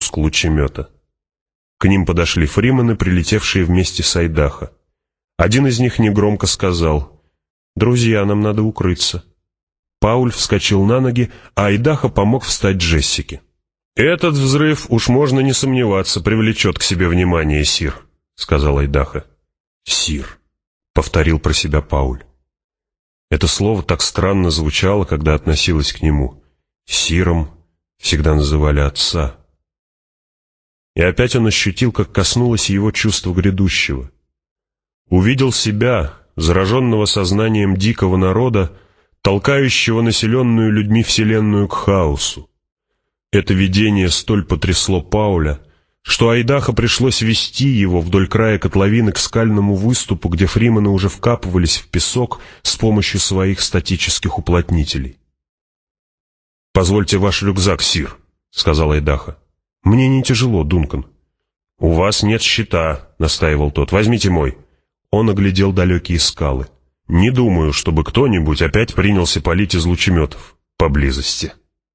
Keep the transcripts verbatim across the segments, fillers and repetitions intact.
спуск лучемета. К ним подошли фримены, прилетевшие вместе с Айдахо. Один из них негромко сказал: «Друзья, нам надо укрыться». Пауль вскочил на ноги, а Айдахо помог встать Джессике. «Этот взрыв, уж можно не сомневаться, привлечет к себе внимание, сир», — сказал Айдахо. «Сир», — повторил про себя Пауль. Это слово так странно звучало, когда относилось к нему. Сиром всегда называли отца. И опять он ощутил, как коснулось его чувство грядущего. Увидел себя, зараженного сознанием дикого народа, толкающего населенную людьми вселенную к хаосу. Это видение столь потрясло Пауля, что Айдахо пришлось вести его вдоль края котловины к скальному выступу, где фримены уже вкапывались в песок с помощью своих статических уплотнителей. «Позвольте ваш рюкзак, сир», — сказал Айдахо. «Мне не тяжело, Дункан». «У вас нет щита», — настаивал тот. «Возьмите мой». Он оглядел далекие скалы. «Не думаю, чтобы кто-нибудь опять принялся палить из лучеметов поблизости».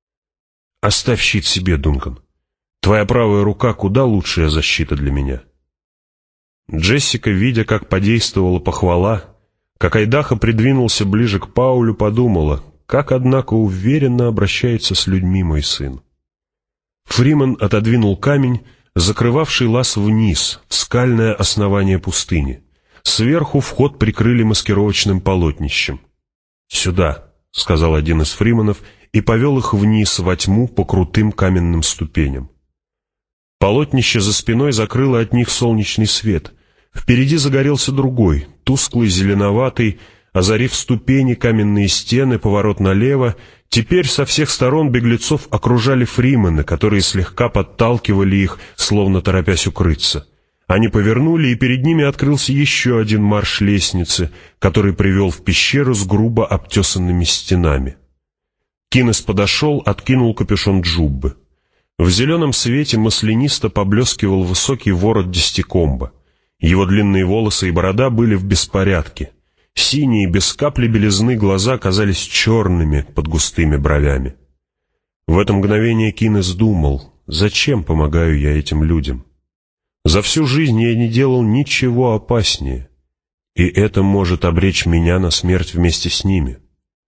«Оставь щит себе, Дункан. Твоя правая рука куда лучшая защита для меня». Джессика, видя, как подействовала похвала, как Айдахо придвинулся ближе к Паулю, подумала: как, однако, уверенно обращается с людьми мой сын. Фримен отодвинул камень, закрывавший лаз вниз, в скальное основание пустыни. Сверху вход прикрыли маскировочным полотнищем. «Сюда», — сказал один из фрименов, и повел их вниз во тьму по крутым каменным ступеням. Полотнище за спиной закрыло от них солнечный свет. Впереди загорелся другой, тусклый, зеленоватый, озарив ступени, каменные стены, поворот налево. Теперь со всех сторон беглецов окружали фримены, которые слегка подталкивали их, словно торопясь укрыться. Они повернули, и перед ними открылся еще один марш лестницы, который привел в пещеру с грубо обтесанными стенами. Кинес подошел, откинул капюшон джуббы. В зеленом свете маслянисто поблескивал высокий ворот десятикомба. Его длинные волосы и борода были в беспорядке. Синие, без капли белизны глаза казались черными под густыми бровями. В это мгновение Кинес думал: зачем помогаю я этим людям? За всю жизнь я не делал ничего опаснее, и это может обречь меня на смерть вместе с ними.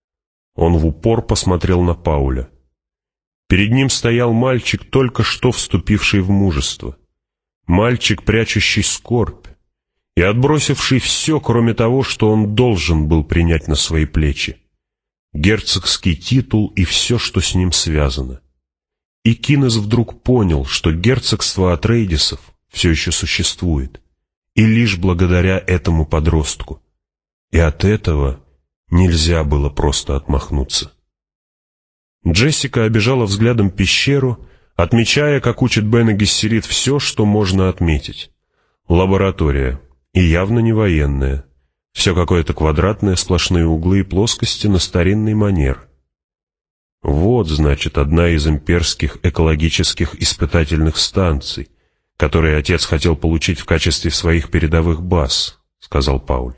Он в упор посмотрел на Пауля. Перед ним стоял мальчик, только что вступивший в мужество. Мальчик, прячущий скорбь и отбросивший все, кроме того, что он должен был принять на свои плечи. Герцогский титул и все, что с ним связано. И Кинес вдруг понял, что герцогство Атрейдисов все еще существует, и лишь благодаря этому подростку. И от этого нельзя было просто отмахнуться. Джессика обежала взглядом пещеру, отмечая, как учит Бене Гессерит, все, что можно отметить. Лаборатория, и явно не военная. Все какое-то квадратное, сплошные углы и плоскости на старинный манер. Вот, значит, одна из имперских экологических испытательных станций, которые отец хотел получить в качестве своих передовых баз, — сказал Пауль.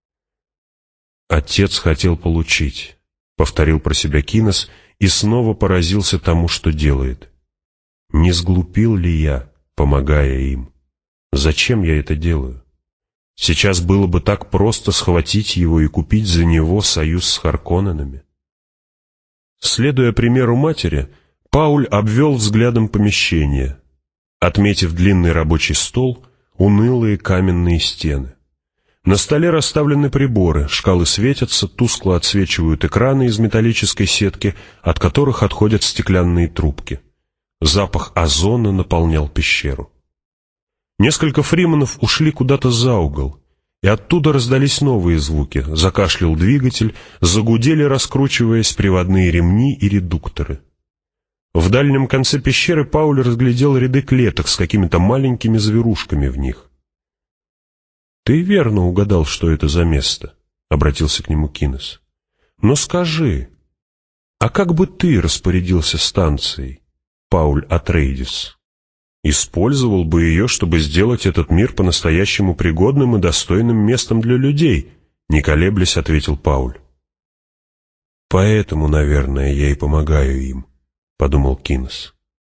«Отец хотел получить», — повторил про себя Кинес и снова поразился тому, что делает. «Не сглупил ли я, помогая им? Зачем я это делаю? Сейчас было бы так просто схватить его и купить за него союз с Харконненами». Следуя примеру матери, Пауль обвел взглядом помещение, отметив длинный рабочий стол, унылые каменные стены. На столе расставлены приборы, шкалы светятся, тускло отсвечивают экраны из металлической сетки, от которых отходят стеклянные трубки. Запах озона наполнял пещеру. Несколько фрименов ушли куда-то за угол, и оттуда раздались новые звуки. Закашлял двигатель, загудели, раскручиваясь, приводные ремни и редукторы. В дальнем конце пещеры Пауль разглядел ряды клеток с какими-то маленькими зверушками в них. «Ты верно угадал, что это за место», — обратился к нему Кинес. «Но скажи, а как бы ты распорядился станцией, Пауль Атрейдис? Использовал бы ее, чтобы сделать этот мир по-настоящему пригодным и достойным местом для людей?» — не колеблясь, ответил Пауль. «Поэтому, наверное, я и помогаю им», — подумал Кинес.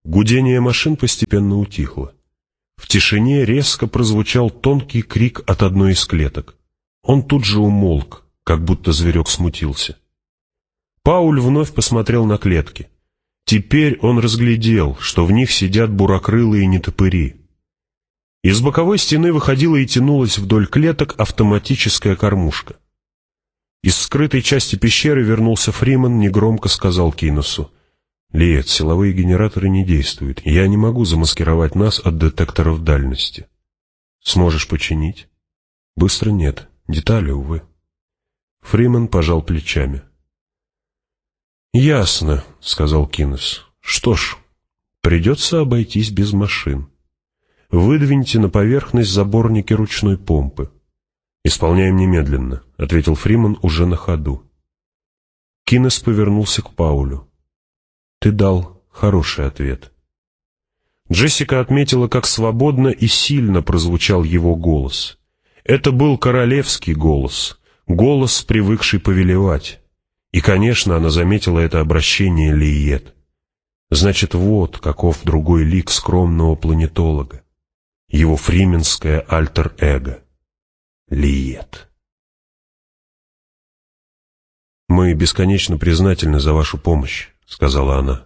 Гудение машин постепенно утихло. В тишине резко прозвучал тонкий крик от одной из клеток. Он тут же умолк, как будто зверек смутился. Пауль вновь посмотрел на клетки. Теперь он разглядел, что в них сидят бурокрылые нетопыри. Из боковой стены выходила и тянулась вдоль клеток автоматическая кормушка. Из скрытой части пещеры вернулся Фриман, негромко сказал Киносу: «Лиет, силовые генераторы не действуют. Я не могу замаскировать нас от детекторов дальности. Сможешь починить?» «Быстро нет. Детали, увы». Фриман пожал плечами. «Ясно», — сказал Кинос. «Что ж, придется обойтись без машин. Выдвиньте на поверхность заборники ручной помпы». «Исполняем немедленно», — ответил Фриман уже на ходу. Кинос повернулся к Паулю. «Ты дал хороший ответ». Джессика отметила, как свободно и сильно прозвучал его голос. Это был королевский голос, голос, привыкший повелевать. И, конечно, она заметила это обращение Лиет. Значит, вот каков другой лик скромного планетолога. Его фрименское альтер-эго. Лиет. «Мы бесконечно признательны за вашу помощь», — сказала она.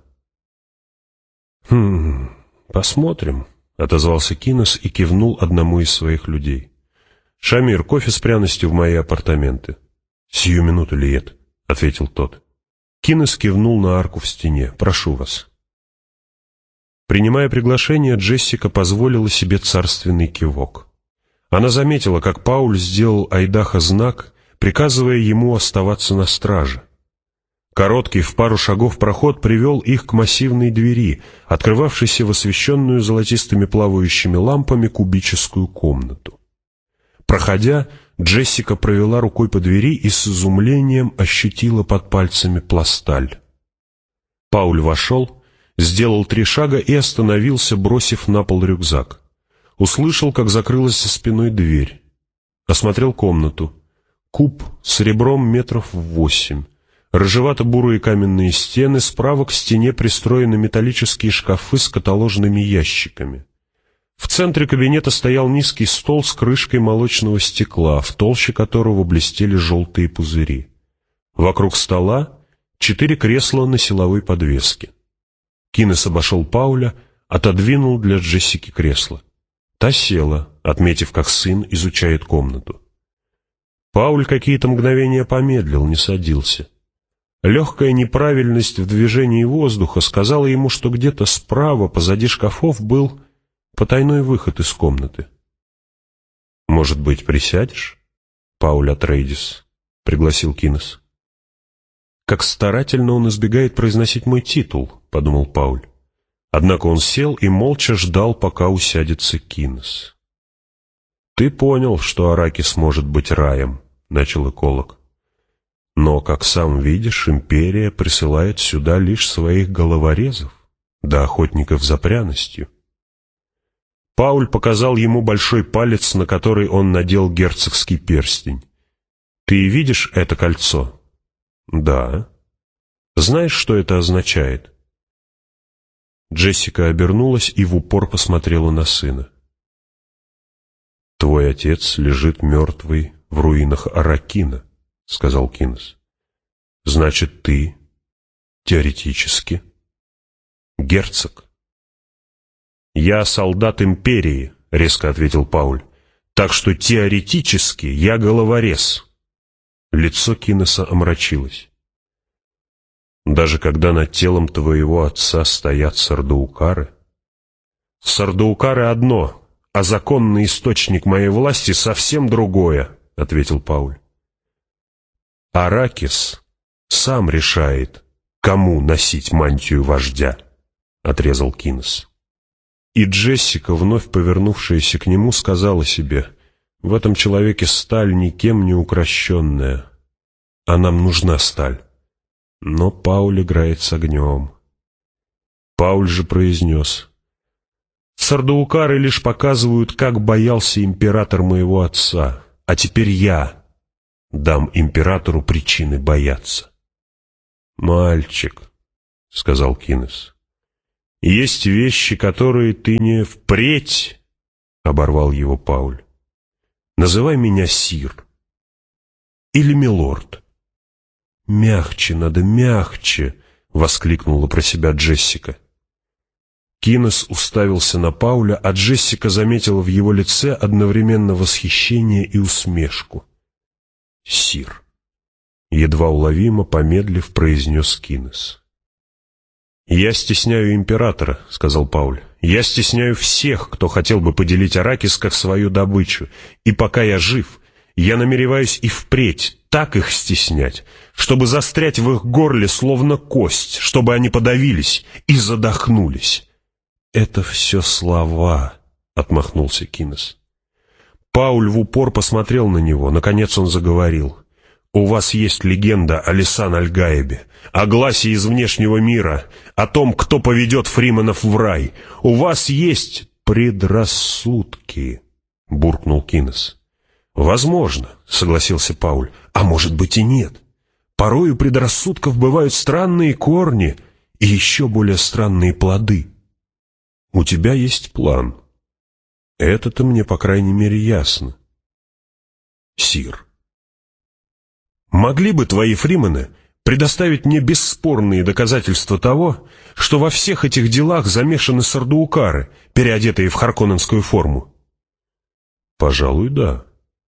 «Хм, посмотрим», — отозвался Кинос и кивнул одному из своих людей. «Шамир, кофе с пряностью в мои апартаменты». «Сию минуту, Лиет», — ответил тот. Кинос кивнул на арку в стене. «Прошу вас». Принимая приглашение, Джессика позволила себе царственный кивок. Она заметила, как Пауль сделал Айдаха знак, приказывая ему оставаться на страже. Короткий в пару шагов проход привел их к массивной двери, открывавшейся в освещенную золотистыми плавающими лампами кубическую комнату. Проходя, Джессика провела рукой по двери и с изумлением ощутила под пальцами пласталь. Пауль вошел, сделал три шага и остановился, бросив на пол рюкзак. Услышал, как закрылась за спиной дверь. Осмотрел комнату. Куб с ребром метров в восемь. Рыжевато-бурые каменные стены, справа к стене пристроены металлические шкафы с каталожными ящиками. В центре кабинета стоял низкий стол с крышкой молочного стекла, в толще которого блестели желтые пузыри. Вокруг стола четыре кресла на силовой подвеске. Кинес обошел Пауля, отодвинул для Джессики кресло. Та села, отметив, как сын изучает комнату. Пауль какие-то мгновения помедлил, не садился. Легкая неправильность в движении воздуха сказала ему, что где-то справа, позади шкафов, был потайной выход из комнаты. «Может быть, присядешь, Пауль Атрейдис?» — пригласил Кинес. «Как старательно он избегает произносить мой титул», — подумал Пауль. Однако он сел и молча ждал, пока усядется Кинес. «Ты понял, что Аракис может быть раем», — начал эколог. «Но, как сам видишь, империя присылает сюда лишь своих головорезов, да охотников за пряностью». Пауль показал ему большой палец, на который он надел герцогский перстень. «Ты видишь это кольцо?» «Да». «Знаешь, что это означает?» Джессика обернулась и в упор посмотрела на сына. «Твой отец лежит мертвый в руинах Аракина», — сказал Кинес. «Значит, ты, теоретически, герцог». «Я солдат империи», — резко ответил Пауль. «Так что теоретически я головорез». Лицо Кинеса омрачилось. «Даже когда над телом твоего отца стоят сардаукары?» «Сардаукары одно, а законный источник моей власти совсем другое», — ответил Пауль. «Аракис сам решает, кому носить мантию вождя», — отрезал Кинес. И Джессика, вновь повернувшаяся к нему, сказала себе: «В этом человеке сталь никем не укращенная, а нам нужна сталь». Но Пауль играет с огнем. Пауль же произнес: «Сардаукары лишь показывают, как боялся император моего отца, а теперь я дам императору причины бояться». «Мальчик», — сказал Кинес, Есть вещи, которые ты не впредь, — оборвал его Пауль. Называй меня сир или милорд. Мягче надо, мягче, — воскликнула про себя Джессика. Кинес уставился на Пауля, а Джессика заметила в его лице одновременно восхищение и усмешку. «Сир», — едва уловимо помедлив произнес Кинес. «Я стесняю императора», — сказал Пауль. «Я стесняю всех, кто хотел бы поделить Аракис как свою добычу, и пока я жив, я намереваюсь и впредь так их стеснять, чтобы застрять в их горле словно кость, чтобы они подавились и задохнулись». «Это все слова», — отмахнулся Кинес. Пауль в упор посмотрел на него. Наконец он заговорил. «У вас есть легенда о Лисан-аль-Гаебе, о гласе из внешнего мира, о том, кто поведет фриманов в рай. У вас есть предрассудки», — буркнул Кинес. «Возможно», — согласился Пауль, — «а может быть и нет. Порой у предрассудков бывают странные корни и еще более странные плоды. У тебя есть план. Это-то мне, по крайней мере, ясно. Сир, могли бы твои фримены предоставить мне бесспорные доказательства того, что во всех этих делах замешаны сардуукары, переодетые в харконненскую форму?» «Пожалуй, да».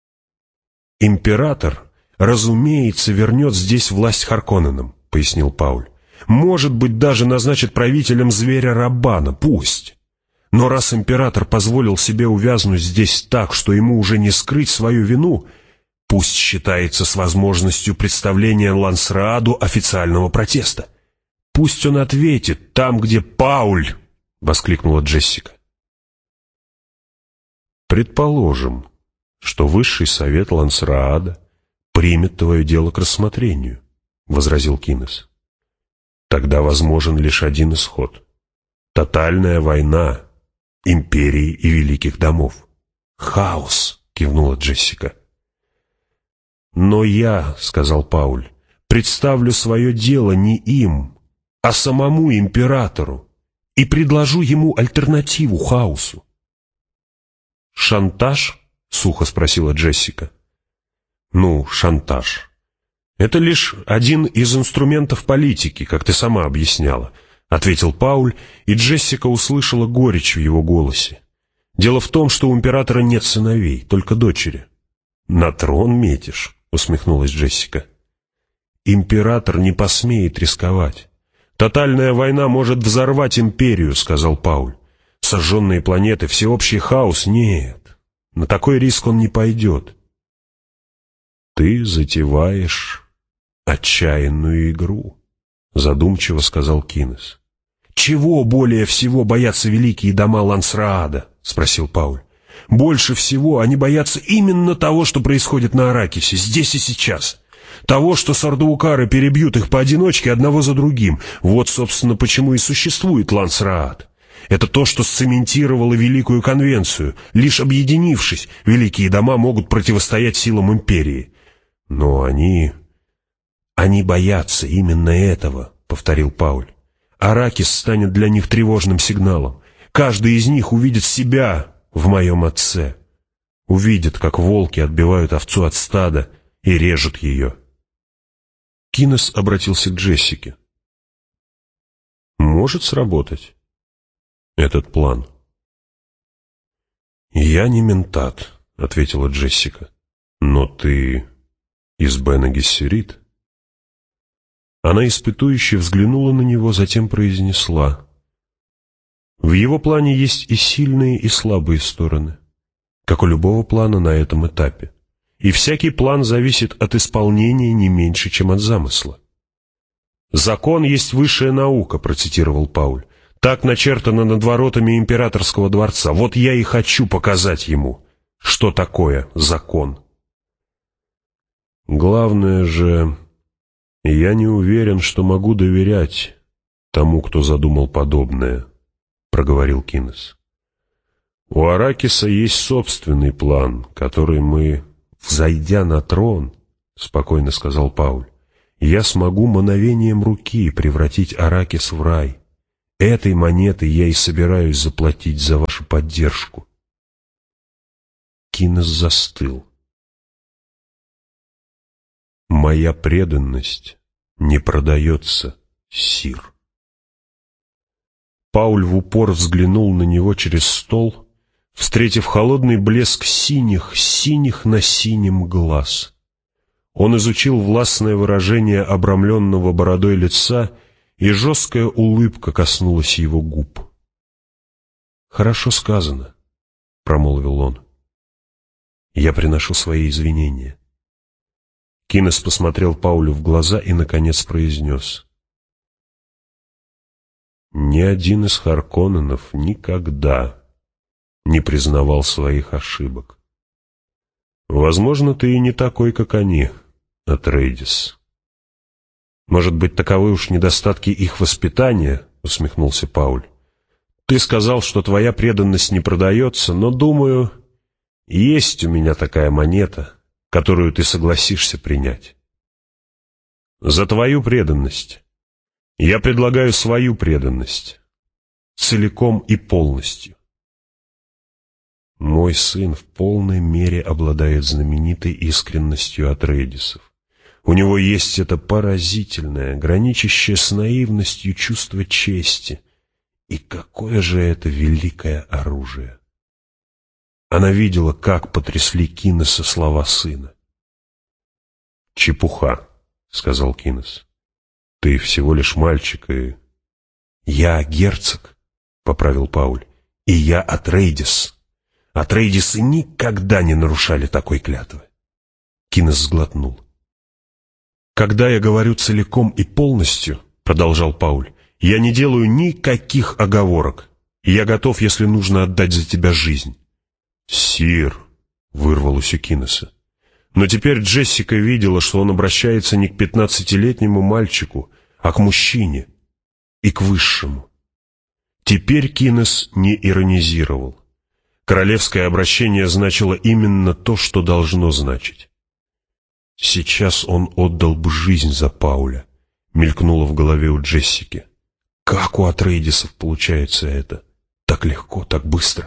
«Император, разумеется, вернет здесь власть Харконненам», — пояснил Пауль. «Может быть, даже назначит правителем зверя Раббана, пусть. Но раз император позволил себе увязнуть здесь так, что ему уже не скрыть свою вину, пусть считается с возможностью представления Лансрааду официального протеста. Пусть он ответит там, где Пауль!» — воскликнула Джессика. «Предположим, что высший совет Лансраада примет твое дело к рассмотрению», — возразил Кинес. «Тогда возможен лишь один исход. Тотальная война империи и великих домов». «Хаос», — кивнула Джессика. «Но я, — сказал Пауль, — представлю свое дело не им, а самому императору и предложу ему альтернативу хаосу». «Шантаж?» — сухо спросила Джессика. «Ну, шантаж. Это лишь один из инструментов политики, как ты сама объясняла», — ответил Пауль, и Джессика услышала горечь в его голосе. «Дело в том, что у императора нет сыновей, только дочери». «На трон метишь?» — усмехнулась Джессика. «Император не посмеет рисковать. Тотальная война может взорвать империю», — сказал Пауль. «Сожженные планеты, всеобщий хаос — нет. На такой риск он не пойдет». «Ты затеваешь отчаянную игру», — задумчиво сказал Кинес. «Чего более всего боятся великие дома Лансраада?» — спросил Пауль. «Больше всего они боятся именно того, что происходит на Аракисе, здесь и сейчас. Того, что сардуукары перебьют их поодиночке одного за другим. Вот, собственно, почему и существует Лансраад. Это то, что сцементировало Великую Конвенцию. Лишь объединившись, великие дома могут противостоять силам империи. Но они... они боятся именно этого», — повторил Пауль. «Аракис станет для них тревожным сигналом. Каждый из них увидит себя в моем отце. Увидит, как волки отбивают овцу от стада и режут ее». Кинес обратился к Джессике. «Может сработать этот план?» «Я не ментат», — ответила Джессика. «Но ты из Бене Гессерит?» Она испытующе взглянула на него, затем произнесла: «В его плане есть и сильные, и слабые стороны, как у любого плана на этом этапе. И всякий план зависит от исполнения не меньше, чем от замысла». «Закон есть высшая наука», — процитировал Пауль. «Так начертано над воротами императорского дворца. Вот я и хочу показать ему, что такое закон». «Главное же, я не уверен, что могу доверять тому, кто задумал подобное», — проговорил Кинес. «У Аракиса есть собственный план, который мы, взойдя на трон, — спокойно сказал Пауль, — я смогу мановением руки превратить Аракис в рай. Этой монетой я и собираюсь заплатить за вашу поддержку». Кинес застыл. «Моя преданность не продается, сир». Пауль в упор взглянул на него через стол, встретив холодный блеск синих, синих на синем глаз. Он изучил властное выражение обрамленного бородой лица, и жесткая улыбка коснулась его губ. «Хорошо сказано», — промолвил он. «Я приношу свои извинения». Кинес посмотрел Паулю в глаза и, наконец, произнес: «Ни один из Харконненов никогда не признавал своих ошибок. Возможно, ты и не такой, как они, Атрейдис». «Может быть, таковы уж недостатки их воспитания?» — усмехнулся Пауль. «Ты сказал, что твоя преданность не продается, но, думаю, есть у меня такая монета, которую ты согласишься принять. За твою преданность я предлагаю свою преданность, целиком и полностью». Мой сын в полной мере обладает знаменитой искренностью Атрейдисов. У него есть это поразительное, граничащее с наивностью чувство чести. И какое же это великое оружие! Она видела, как потрясли Кинеса слова сына. «Чепуха», — сказал Кинес. «Ты всего лишь мальчик и...» «Я герцог», — поправил Пауль, — «и я Атрейдис. Атрейдисы никогда не нарушали такой клятвы». Кинес сглотнул. «Когда я говорю целиком и полностью, — продолжал Пауль, — я не делаю никаких оговорок, и я готов, если нужно, отдать за тебя жизнь». «Сир», — вырвалось у Кинеса. Но теперь Джессика видела, что он обращается не к пятнадцатилетнему мальчику, а к мужчине и к высшему. Теперь Кинес не иронизировал. Королевское обращение значило именно то, что должно значить. «Сейчас он отдал бы жизнь за Пауля», — мелькнуло в голове у Джессики. «Как у Атрейдисов получается это? Так легко, так быстро».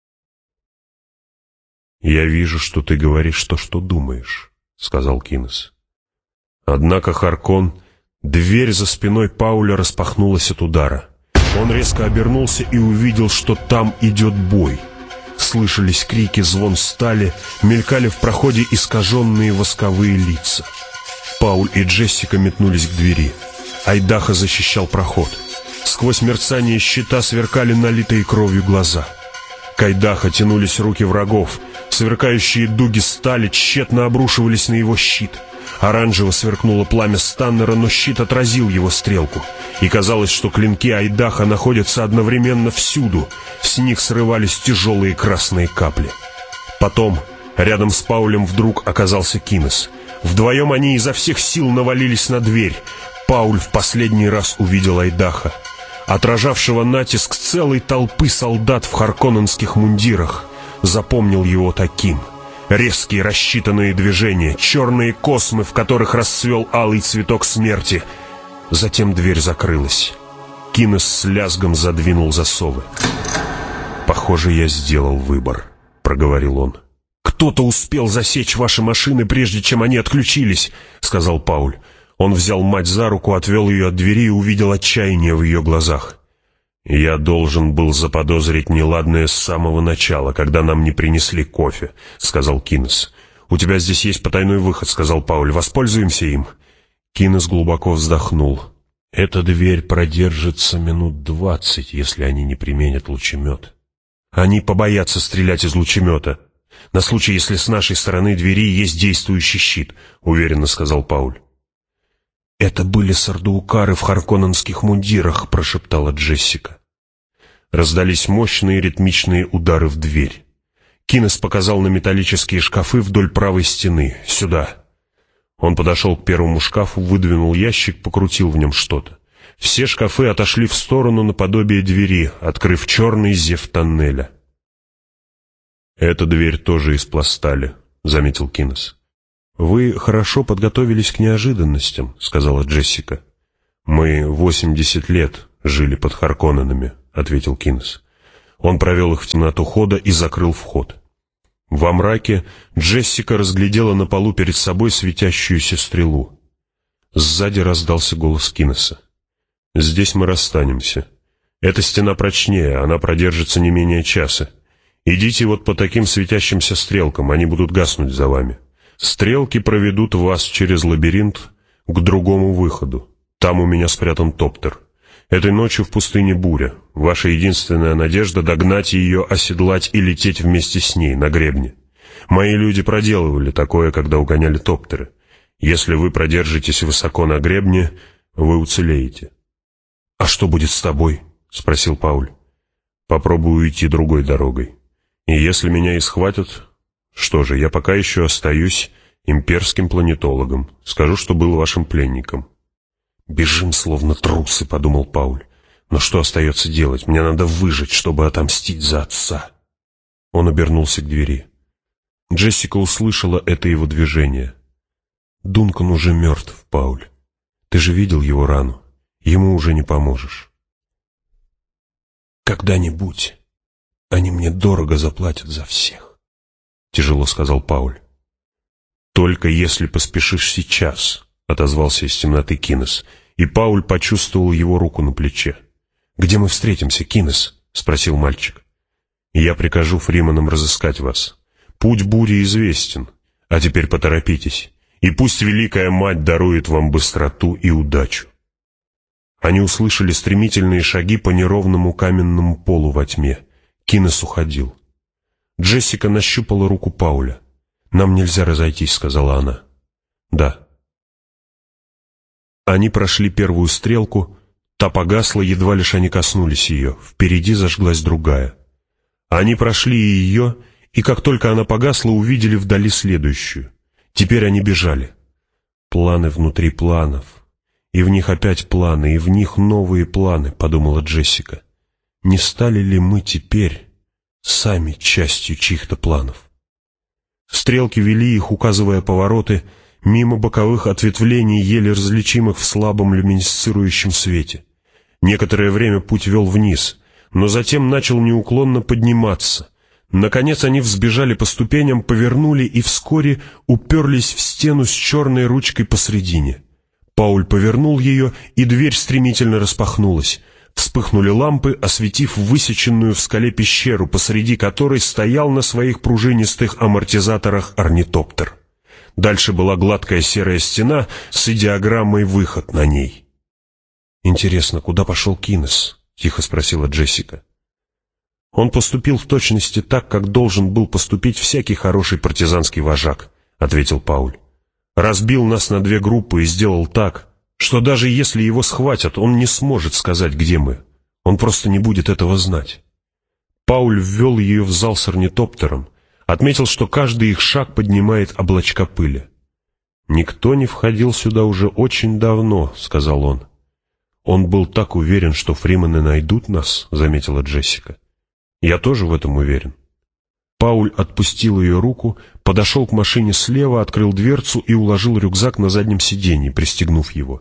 «Я вижу, что ты говоришь то, что думаешь», — сказал Кинес. Однако Харкон, дверь за спиной Пауля распахнулась от удара. Он резко обернулся и увидел, что там идет бой. Слышались крики, звон стали, мелькали в проходе искаженные восковые лица. Пауль и Джессика метнулись к двери. Айдаха защищал проход. Сквозь мерцание щита сверкали налитые кровью глаза. К Айдаха тянулись руки врагов. Сверкающие дуги стали тщетно обрушивались на его щит. Оранжево сверкнуло пламя Станнера, но щит отразил его стрелку. И казалось, что клинки Айдаха находятся одновременно всюду. С них срывались тяжелые красные капли. Потом рядом с Паулем вдруг оказался Кинес. Вдвоем они изо всех сил навалились на дверь. Пауль в последний раз увидел Айдаха, отражавшего натиск целой толпы солдат в харконненских мундирах. Запомнил его таким: резкие рассчитанные движения, черные космы, в которых расцвел алый цветок смерти. Затем дверь закрылась. Кинес с лязгом задвинул засовы. «Похоже, я сделал выбор», — проговорил он. «Кто-то успел засечь ваши машины, прежде чем они отключились», — сказал Пауль. Он взял мать за руку, отвел ее от двери и увидел отчаяние в ее глазах. «Я должен был заподозрить неладное с самого начала, когда нам не принесли кофе», — сказал Кинес. «У тебя здесь есть потайной выход», — сказал Пауль. «Воспользуемся им». Кинес глубоко вздохнул. «Эта дверь продержится минут двадцать, если они не применят лучемет». «Они побоятся стрелять из лучемета. На случай, если с нашей стороны двери есть действующий щит», — уверенно сказал Пауль. «Это были сардуукары в харконненских мундирах», — прошептала Джессика. Раздались мощные ритмичные удары в дверь. Кинес показал на металлические шкафы вдоль правой стены. «Сюда». Он подошел к первому шкафу, выдвинул ящик, покрутил в нем что-то. Все шкафы отошли в сторону наподобие двери, открыв черный зев тоннеля. «Эта дверь тоже из пластали», — заметил Кинес. «Вы хорошо подготовились к неожиданностям», — сказала Джессика. «Мы восемьдесят лет жили под Харконненами», — ответил Кинес. Он провел их в темноту хода и закрыл вход. Во мраке Джессика разглядела на полу перед собой светящуюся стрелу. Сзади раздался голос Кинеса. «Здесь мы расстанемся. Эта стена прочнее, она продержится не менее часа. Идите вот по таким светящимся стрелкам, они будут гаснуть за вами. Стрелки проведут вас через лабиринт к другому выходу. Там у меня спрятан топтер. Этой ночью в пустыне буря. Ваша единственная надежда — догнать ее, оседлать и лететь вместе с ней на гребне. Мои люди проделывали такое, когда угоняли топтеры. Если вы продержитесь высоко на гребне, вы уцелеете». «А что будет с тобой?» — спросил Пауль. «Попробую уйти другой дорогой. И если меня и схватят, что же, я пока еще остаюсь имперским планетологом. Скажу, что был вашим пленником». «Бежим, словно трусы», — подумал Пауль. «Но что остается делать? Мне надо выжить, чтобы отомстить за отца». Он обернулся к двери. Джессика услышала это его движение. «Дункан уже мертв, Пауль. Ты же видел его рану. Ему уже не поможешь». «Когда-нибудь они мне дорого заплатят за всех», — тяжело сказал Пауль. «Только если поспешишь сейчас», — отозвался из темноты Кинес, и Пауль почувствовал его руку на плече. «Где мы встретимся, Кинес?» — спросил мальчик. «Я прикажу Фриманам разыскать вас. Путь бури известен, а теперь поторопитесь, и пусть Великая Мать дарует вам быстроту и удачу». Они услышали стремительные шаги по неровному каменному полу во тьме. Кинес уходил. Джессика нащупала руку Пауля. «Нам нельзя разойтись», — сказала она. «Да». Они прошли первую стрелку, та погасла, едва лишь они коснулись ее, впереди зажглась другая. Они прошли и ее, и как только она погасла, увидели вдали следующую. Теперь они бежали. Планы внутри планов. И в них опять планы, и в них новые планы, подумала Джессика. Не стали ли мы теперь сами частью чьих-то планов? Стрелки вели их, указывая повороты, мимо боковых ответвлений, еле различимых в слабом люминесцирующем свете. Некоторое время путь вел вниз, но затем начал неуклонно подниматься. Наконец они взбежали по ступеням, повернули и вскоре уперлись в стену с черной ручкой посредине. Пауль повернул ее, и дверь стремительно распахнулась. Вспыхнули лампы, осветив высеченную в скале пещеру, посреди которой стоял на своих пружинистых амортизаторах орнитоптер. Дальше была гладкая серая стена с идеограммой «Выход» на ней. «Интересно, куда пошел Кинес?» — тихо спросила Джессика. «Он поступил в точности так, как должен был поступить всякий хороший партизанский вожак», — ответил Пауль. «Разбил нас на две группы и сделал так, что даже если его схватят, он не сможет сказать, где мы. Он просто не будет этого знать». Пауль ввел ее в зал с орнитоптером, отметил, что каждый их шаг поднимает облачка пыли. «Никто не входил сюда уже очень давно», — сказал он. «Он был так уверен, что Фриманы найдут нас», — заметила Джессика. «Я тоже в этом уверен». Пауль отпустил ее руку, подошел к машине слева, открыл дверцу и уложил рюкзак на заднем сиденье, пристегнув его.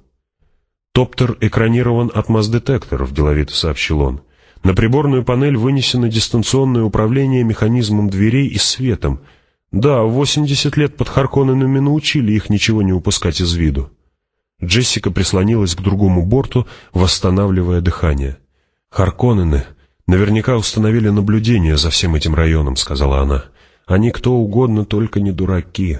«Топтер экранирован от масс-детекторов», — деловито сообщил он. «На приборную панель вынесено дистанционное управление механизмом дверей и светом. Да, восемьдесят лет под Харконненами научили их ничего не упускать из виду». Джессика прислонилась к другому борту, восстанавливая дыхание. «Харконнены наверняка установили наблюдение за всем этим районом», — сказала она. «Они кто угодно, только не дураки».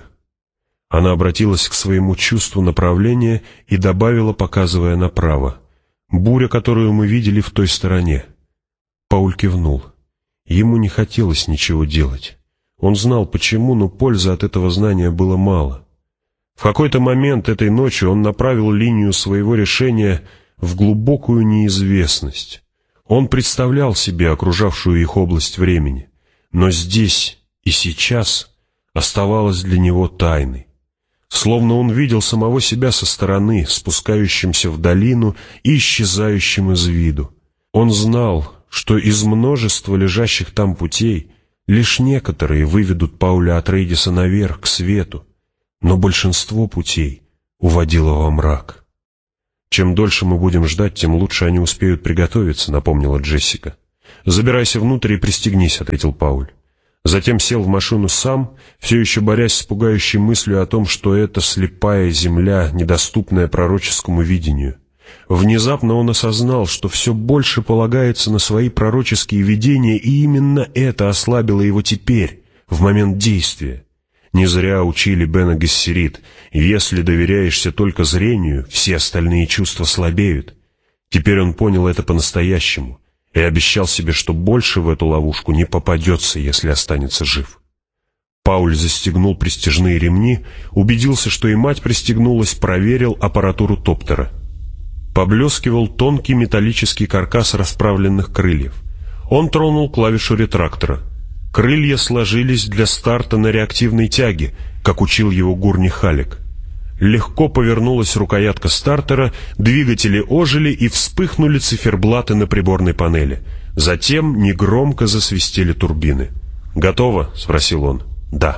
Она обратилась к своему чувству направления и добавила, показывая направо: «Буря, которую мы видели в той стороне». Пауль кивнул. Ему не хотелось ничего делать. Он знал почему, но пользы от этого знания было мало. В какой-то момент этой ночью он направил линию своего решения в глубокую неизвестность. Он представлял себе окружавшую их область времени, но здесь и сейчас оставалась для него тайной. Словно он видел самого себя со стороны, спускающимся в долину и исчезающим из виду. Он знал, что из множества лежащих там путей лишь некоторые выведут Пауля Атрейдиса наверх, к свету, но большинство путей уводило во мрак. «Чем дольше мы будем ждать, тем лучше они успеют приготовиться», — напомнила Джессика. «Забирайся внутрь и пристегнись», — ответил Пауль. Затем сел в машину сам, все еще борясь с пугающей мыслью о том, что это слепая земля, недоступная пророческому видению. Внезапно он осознал, что все больше полагается на свои пророческие видения, и именно это ослабило его теперь, в момент действия. Не зря учили Бена Гессерит: если доверяешься только зрению, все остальные чувства слабеют. Теперь он понял это по-настоящему и обещал себе, что больше в эту ловушку не попадется, если останется жив. Пауль застегнул пристяжные ремни, убедился, что и мать пристегнулась, проверил аппаратуру топтера. Поблескивал тонкий металлический каркас расправленных крыльев. Он тронул клавишу ретрактора. Крылья сложились для старта на реактивной тяге, как учил его Гурни Халек. Легко повернулась рукоятка стартера, двигатели ожили и вспыхнули циферблаты на приборной панели. Затем негромко засвистели турбины. «Готово?» — спросил он. «Да».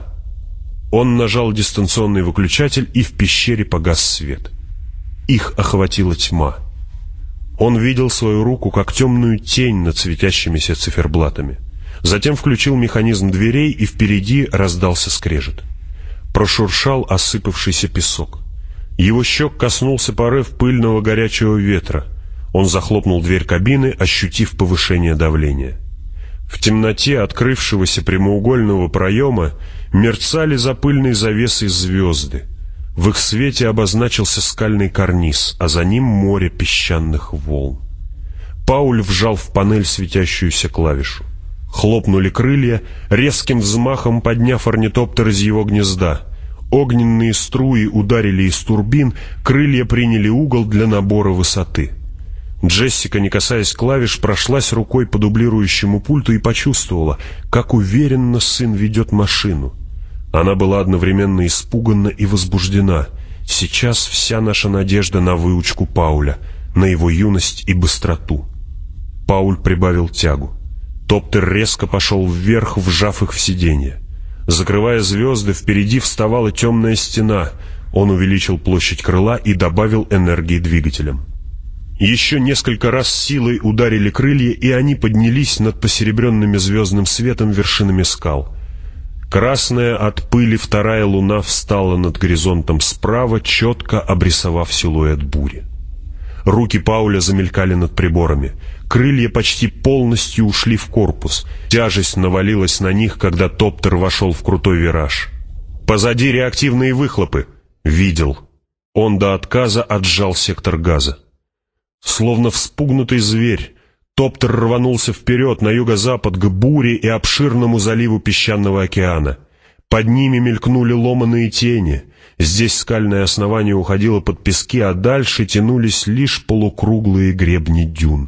Он нажал дистанционный выключатель, и в пещере погас свет. Их охватила тьма. Он видел свою руку как темную тень над светящимися циферблатами. Затем включил механизм дверей, и впереди раздался скрежет. Прошуршал осыпавшийся песок. Его щек коснулся порыв пыльного горячего ветра. Он захлопнул дверь кабины, ощутив повышение давления. В темноте открывшегося прямоугольного проема мерцали за пыльной завесой звезды. В их свете обозначился скальный карниз, а за ним море песчаных волн. Пауль вжал в панель светящуюся клавишу. Хлопнули крылья, резким взмахом подняв орнитоптер из его гнезда. Огненные струи ударили из турбин, крылья приняли угол для набора высоты. Джессика, не касаясь клавиш, прошлась рукой по дублирующему пульту и почувствовала, как уверенно сын ведет машину. Она была одновременно испуганна и возбуждена. Сейчас вся наша надежда на выучку Пауля, на его юность и быстроту. Пауль прибавил тягу. Топтер резко пошел вверх, вжав их в сиденье. Закрывая звезды, впереди вставала темная стена. Он увеличил площадь крыла и добавил энергии двигателям. Еще несколько раз силой ударили крылья, и они поднялись над посеребренными звездным светом вершинами скал. Красная от пыли вторая луна встала над горизонтом справа, четко обрисовав силуэт бури. Руки Пауля замелькали над приборами. Крылья почти полностью ушли в корпус. Тяжесть навалилась на них, когда топтер вошел в крутой вираж. «Позади реактивные выхлопы!» «Видел». Он до отказа отжал сектор газа. Словно вспугнутый зверь, топтер рванулся вперед на юго-запад к буре и обширному заливу песчаного океана. Под ними мелькнули ломаные тени. Здесь скальное основание уходило под пески, а дальше тянулись лишь полукруглые гребни дюн.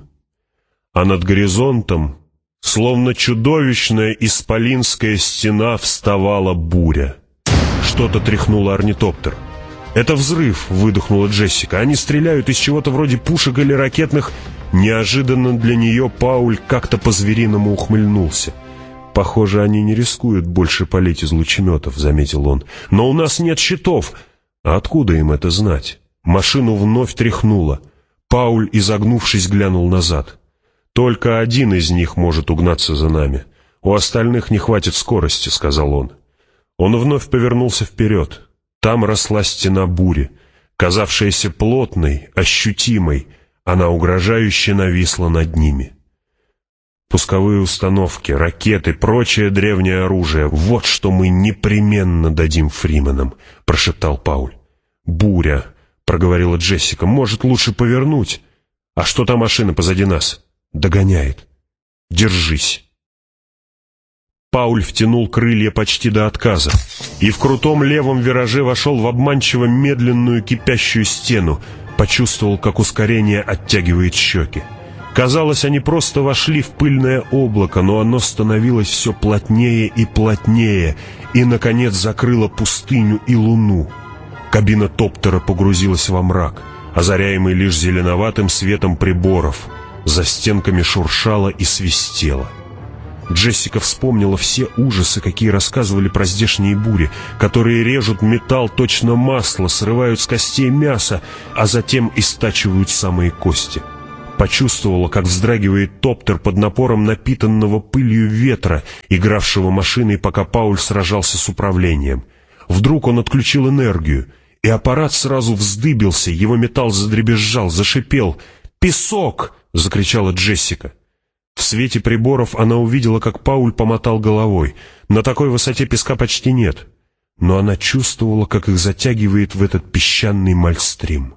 А над горизонтом, словно чудовищная исполинская стена, вставала буря. Что-то тряхнуло орнитоптер. «Это взрыв!» — выдохнула Джессика. «Они стреляют из чего-то вроде пушек или ракетных...» Неожиданно для нее Пауль как-то по-звериному ухмыльнулся. «Похоже, они не рискуют больше палить из лучеметов», — заметил он. «Но у нас нет щитов!» «А откуда им это знать?» Машину вновь тряхнуло. Пауль, изогнувшись, глянул назад. «Только один из них может угнаться за нами. У остальных не хватит скорости», — сказал он. Он вновь повернулся вперед. Там росла стена бури, казавшаяся плотной, ощутимой. Она угрожающе нависла над ними. Пусковые установки, ракеты, прочее древнее оружие — вот что мы непременно дадим Фрименам, — прошептал Пауль. «Буря», — проговорила Джессика, — «может, лучше повернуть? А что та машина позади нас? Догоняет. Держись». Пауль втянул крылья почти до отказа и в крутом левом вираже вошел в обманчиво медленную кипящую стену, почувствовал, как ускорение оттягивает щеки. Казалось, они просто вошли в пыльное облако, но оно становилось все плотнее и плотнее, и, наконец, закрыло пустыню и луну. Кабина топтера погрузилась во мрак, озаряемый лишь зеленоватым светом приборов. За стенками шуршало и свистело. Джессика вспомнила все ужасы, какие рассказывали про здешние бури, которые режут металл точно масло, срывают с костей мясо, а затем истачивают самые кости. Почувствовала, как вздрагивает топтер под напором напитанного пылью ветра, игравшего машиной, пока Пауль сражался с управлением. Вдруг он отключил энергию, и аппарат сразу вздыбился, его металл задребезжал, зашипел. «Песок!» — закричала Джессика. В свете приборов она увидела, как Пауль помотал головой. На такой высоте песка почти нет, но она чувствовала, как их затягивает в этот песчаный мальстрим.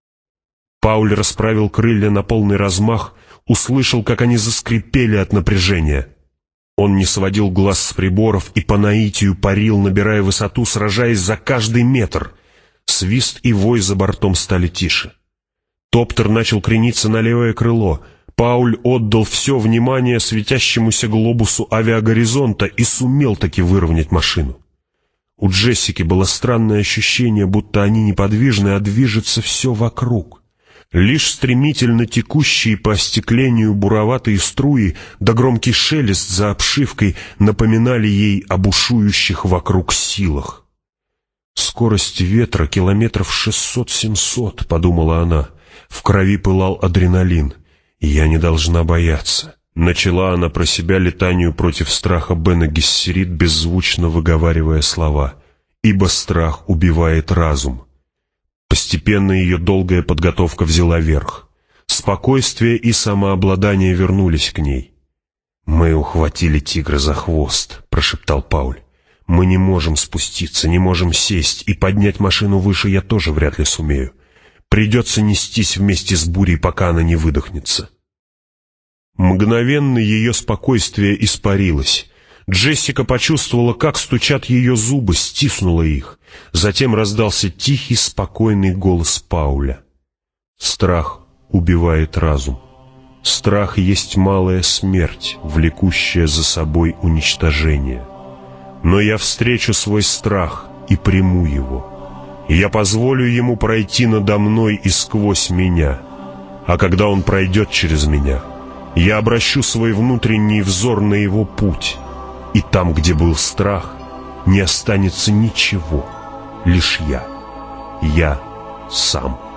Пауль расправил крылья на полный размах, услышал, как они заскрипели от напряжения. Он не сводил глаз с приборов и по наитию парил, набирая высоту, сражаясь за каждый метр. Свист и вой за бортом стали тише. Топтер начал крениться на левое крыло. Пауль отдал все внимание светящемуся глобусу авиагоризонта и сумел таки выровнять машину. У Джессики было странное ощущение, будто они неподвижны, а движется все вокруг. Лишь стремительно текущие по остеклению буроватые струи да громкий шелест за обшивкой напоминали ей об бушующих вокруг силах. «Скорость ветра километров шестьсот-семьсот», — подумала она. В крови пылал адреналин. «Я не должна бояться». Начала она про себя летанию против страха Бена Гессерит, беззвучно выговаривая слова. «Ибо страх убивает разум». Постепенно ее долгая подготовка взяла верх. Спокойствие и самообладание вернулись к ней. «Мы ухватили тигра за хвост», — прошептал Пауль. «Мы не можем спуститься, не можем сесть, и поднять машину выше я тоже вряд ли сумею. Придется нестись вместе с бурей, пока она не выдохнется». Мгновенно ее спокойствие испарилось. Джессика почувствовала, как стучат ее зубы, стиснула их. Затем раздался тихий, спокойный голос Пауля. «Страх убивает разум. Страх есть малая смерть, влекущая за собой уничтожение. Но я встречу свой страх и приму его. Я позволю ему пройти надо мной и сквозь меня. А когда он пройдет через меня, я обращу свой внутренний взор на его путь. И там, где был страх, не останется ничего, лишь я, я сам».